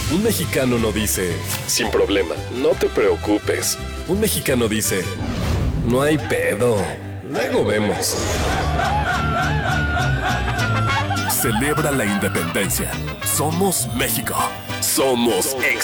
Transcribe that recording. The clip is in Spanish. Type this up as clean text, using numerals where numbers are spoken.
Un mexicano no dice, sin problema, no te preocupes. Un mexicano dice, no hay pedo, luego vemos. Celebra la independencia. Somos México. Somos